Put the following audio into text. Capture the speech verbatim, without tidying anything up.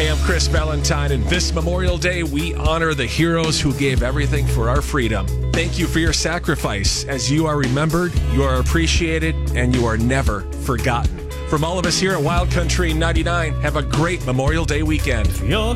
Hey, I'm Chris Valentine, and this Memorial Day, we honor the heroes who gave everything for our freedom. Thank you for your sacrifice. As you are remembered, you are appreciated, and you are never forgotten. From all of us here at Wild Country ninety-nine, have a great Memorial Day weekend. You're